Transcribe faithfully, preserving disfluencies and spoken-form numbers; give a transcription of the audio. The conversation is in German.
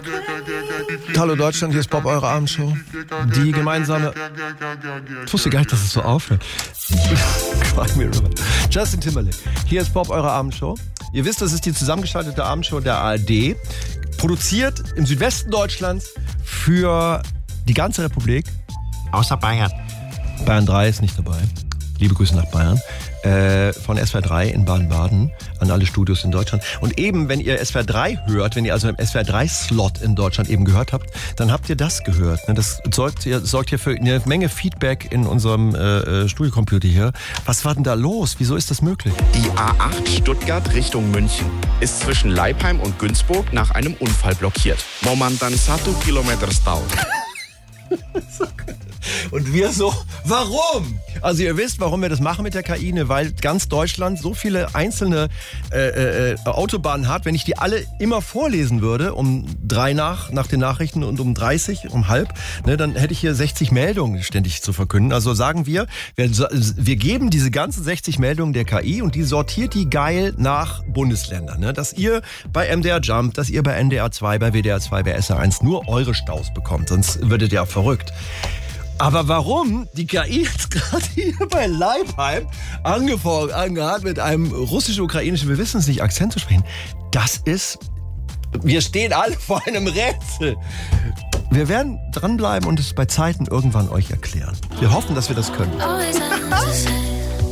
Hallo Deutschland, hier ist Bob, eure Abendshow. Die gemeinsame... Ich wusste gar nicht, dass es so aufhört. Justin Timberlake. Hier ist Bob, eure Abendshow. Ihr wisst, das ist die zusammengeschaltete Abendshow der A R D. Produziert im Südwesten Deutschlands für die ganze Republik. Außer Bayern. Bayern drei ist nicht dabei. Liebe Grüße nach Bayern. Äh, von S W R drei in Baden-Baden an alle Studios in Deutschland. Und eben, wenn ihr S W R drei hört, wenn ihr also einen S W R drei Slot in Deutschland eben gehört habt, dann habt ihr das gehört. Das sorgt, sorgt hier für eine Menge Feedback in unserem äh, Studiocomputer hier. Was war denn da los? Wieso ist das möglich? Die A acht Stuttgart Richtung München ist zwischen Leipheim und Günzburg nach einem Unfall blockiert. Momentan satu Kilometer Stau. Und wir so, warum? Also ihr wisst, warum wir das machen mit der K I, ne? Weil ganz Deutschland so viele einzelne äh, äh, Autobahnen hat. Wenn ich die alle immer vorlesen würde, um drei nach, nach den Nachrichten und um dreißig, um halb, ne, dann hätte ich hier sechzig Meldungen ständig zu verkünden. Also sagen wir, wir, wir geben diese ganzen sechzig Meldungen der K I und die sortiert die geil nach Bundesländern. Ne? Dass ihr bei M D R Jump, dass ihr bei N D R zwei, bei W D R zwei, bei S R eins nur eure Staus bekommt. Sonst würdet ihr ja verrückt. Aber warum die K I jetzt gerade hier bei Leipheim angefangen hat, mit einem russisch-ukrainischen, wir wissen es nicht, Akzent zu sprechen, das ist, wir stehen alle vor einem Rätsel. Wir werden dranbleiben und es bei Zeiten irgendwann euch erklären. Wir hoffen, dass wir das können.